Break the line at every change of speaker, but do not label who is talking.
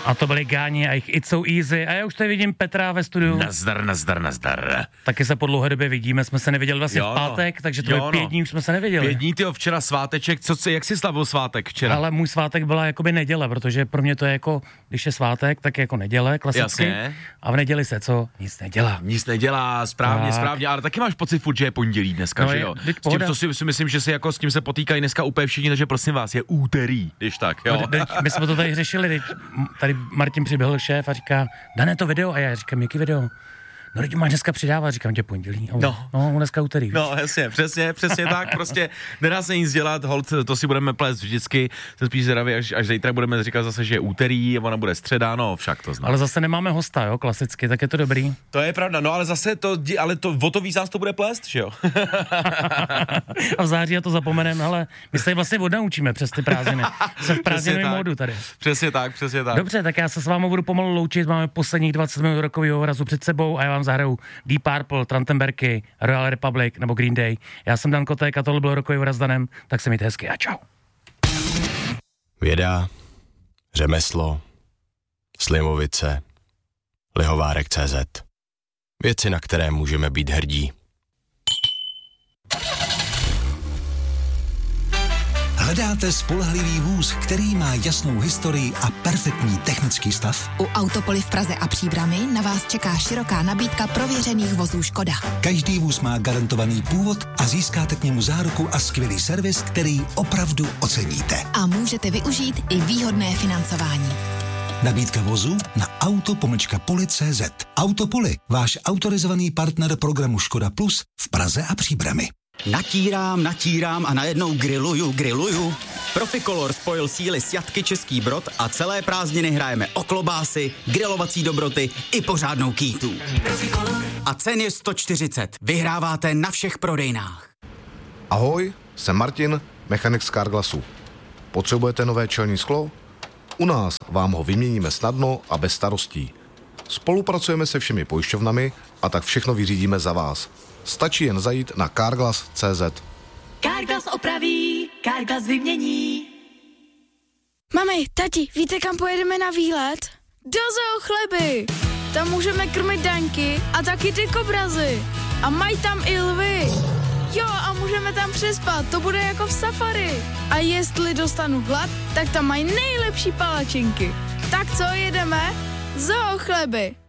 A to byly Gáni a jich It's So Easy. A já už tady vidím Petra ve studiu.
Nazdar.
Taky se po dlouhé době vidíme, jsme se neviděli vlastně v pátek, takže to bylo 5 dní, už jsme se neviděli.
5 dní, tyjo, včera sváteček, jak jsi slavil svátek včera?
Ale můj svátek byla jakoby neděle, protože pro mě to je jako, když je svátek, tak je jako neděle, klasicky.
Jasně.
A v neděli se co? Nic nedělá.
Nic nedělá, správně, ale taky máš pocit furt, že je pondělí dneska, že jo? S tím, co si myslím, že si jako s tím se potýkají dneska úplně všichni, takže prosím vás, je úterý, když tak, jo?
My jsme to tady řešili, tady Martin přiběhl šéf a říká, Dané to video, a já říkám, jaký video? No, teď máš dneska přidávat, říkám tě pondělí. No, dneska úterý.
No, jasně, přesně tak, prostě nedá se nic dělat, holt, to si budeme plést vždycky, jsem spíš zvědavý, až zítra budeme říkat zase, že je úterý, ona bude středa, no, však to znám.
Ale zase nemáme hosta, jo, klasicky, tak je to dobrý.
To je pravda, no, ale zase o to víc nás to bude plést, že jo?
A v září to zapomeneme, ale my se vlastně odnaučíme přes ty prázdniny. Jsem v prázdninovém módu tady.
Přesně tak.
Dobře, tak já se s vámi budu pomalu loučit, máme posledních 20 minut rokového razu před sebou a já vám zahraju Deep Purple, Trachtenbergy, Royal Republic nebo Green Day. Já jsem Dan Kotek a tohle byl rokový vraz s Danem, tak se mějte hezky a čau.
Věda, řemeslo, Slimovice, Lihovárek.cz. Věci, na které můžeme být hrdí.
Hledáte spolehlivý vůz, který má jasnou historii a perfektní technický stav?
U Autopoly v Praze a Příbrami na vás čeká široká nabídka prověřených vozů Škoda.
Každý vůz má garantovaný původ a získáte k němu záruku a skvělý servis, který opravdu oceníte.
A můžete využít i výhodné financování.
Nabídka vozu na auto-poli.cz. Autopoly, váš autorizovaný partner programu Škoda Plus v Praze a Příbrami.
Natírám a najednou grilluju. Proficolor spojil síly s Jatky Český Brod a celé prázdniny hrajeme o klobásy, grilovací dobroty i pořádnou kýtu. A cen je 140. Vyhráváte na všech prodejnách.
Ahoj, jsem Martin, mechanik z Carglassu. Potřebujete nové čelní sklo? U nás vám ho vyměníme snadno a bez starostí. Spolupracujeme se všemi pojišťovnami a tak všechno vyřídíme za vás. Stačí jen zajít na Carglass.cz.
Carglass opraví, Carglass vymění.
Mami, tati, víte, kam pojedeme na výlet? Do Zoo Chleby. Tam můžeme krmit daňky a taky ty kobrazy. A mají tam i lvy. Jo, a můžeme tam přespat, to bude jako v safari. A jestli dostanu hlad, tak tam mají nejlepší palačinky. Tak co, jedeme? Zoo Chleby.